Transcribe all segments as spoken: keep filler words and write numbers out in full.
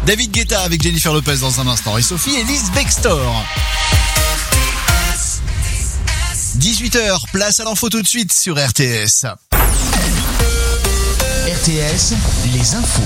David Guetta avec Jennifer Lopez dans un instant. Et Sophie Elise Bextor. dix-huit heures, place à l'info tout de suite sur R T S. R T S, les infos.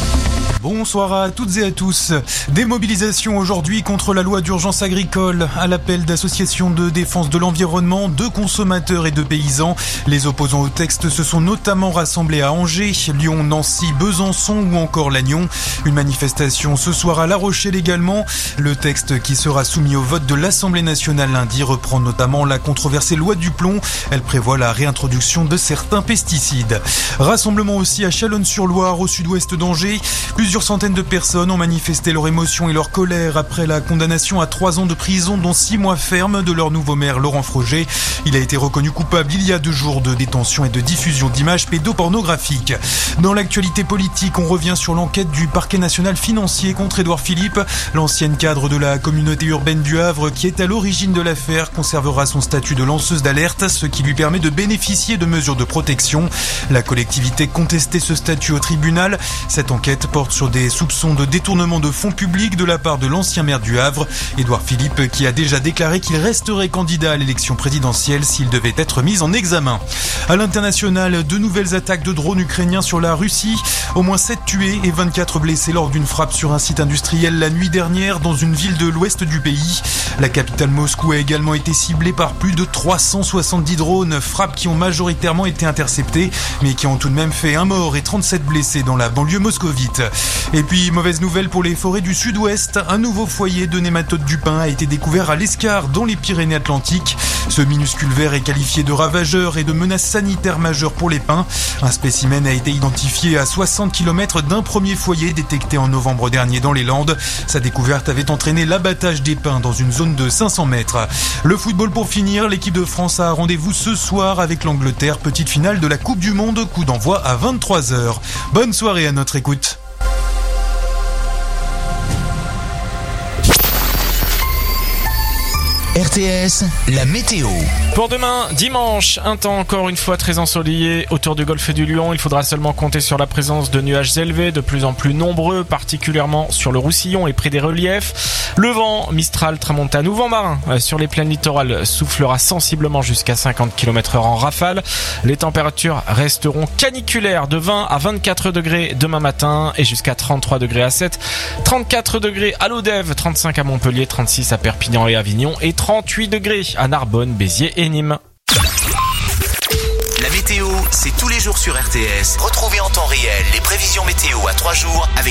Bonsoir à toutes et à tous. Des mobilisations aujourd'hui contre la loi d'urgence agricole à l'appel d'associations de défense de l'environnement, de consommateurs et de paysans. Les opposants au texte se sont notamment rassemblés à Angers, Lyon, Nancy, Besançon ou encore Lannion. Une manifestation ce soir à La Rochelle également. Le texte qui sera soumis au vote de l'Assemblée nationale lundi reprend notamment la controversée loi du plomb. Elle prévoit la réintroduction de certains pesticides. Rassemblement aussi à Chalonnes-sur-Loire, au sud-ouest d'Angers. Plusieurs centaines de personnes ont manifesté leur émotion et leur colère après la condamnation à trois ans de prison, dont six mois ferme de leur nouveau maire Laurent Froger. Il a été reconnu coupable il y a deux jours de détention et de diffusion d'images pédopornographiques. Dans l'actualité politique, on revient sur l'enquête du parquet national financier contre Édouard Philippe. L'ancienne cadre de la communauté urbaine du Havre, qui est à l'origine de l'affaire, conservera son statut de lanceuse d'alerte, ce qui lui permet de bénéficier de mesures de protection. La collectivité contestait ce statut au tribunal. Cette enquête porte sur des soupçons de détournement de fonds publics de la part de l'ancien maire du Havre, Édouard Philippe, qui a déjà déclaré qu'il resterait candidat à l'élection présidentielle s'il devait être mis en examen. À l'international, de nouvelles attaques de drones ukrainiens sur la Russie. Au moins sept tués et vingt-quatre blessés lors d'une frappe sur un site industriel la nuit dernière dans une ville de l'ouest du pays. La capitale Moscou a également été ciblée par plus de trois cent soixante-dix drones, frappes qui ont majoritairement été interceptées, mais qui ont tout de même fait un mort et trente-sept blessés dans la banlieue moscovite. Et puis, mauvaise nouvelle pour les forêts du sud-ouest, un nouveau foyer de nématodes du pin a été découvert à l'Escar, dans les Pyrénées-Atlantiques. Ce minuscule ver est qualifié de ravageur et de menace sanitaire majeure pour les pins. Un spécimen a été identifié à soixante kilomètres d'un premier foyer détecté en novembre dernier dans les Landes. Sa découverte avait entraîné l'abattage des pins dans une zone de cinq cents mètres. Le football pour finir, l'équipe de France a rendez-vous ce soir avec l'Angleterre, petite finale de la Coupe du Monde, coup d'envoi à vingt-trois heures. Bonne soirée à notre écoute. R T S, la météo. Pour demain, dimanche, un temps encore une fois très ensoleillé autour du golfe du Lion. Il faudra seulement compter sur la présence de nuages élevés, de plus en plus nombreux, particulièrement sur le Roussillon et près des reliefs. Le vent Mistral tramontane ou vent marin sur les plaines littorales soufflera sensiblement jusqu'à cinquante kilomètres heure en rafale. Les températures resteront caniculaires de vingt à vingt-quatre degrés demain matin et jusqu'à trente-trois degrés à Sète, trente-quatre degrés à Lodève, trente-cinq à Montpellier, trente-six à Perpignan et Avignon et trente-huit degrés à Narbonne, Béziers et Nîmes. La météo, c'est tous les jours sur R T S. Retrouvez en temps réel les prévisions météo à trois jours avec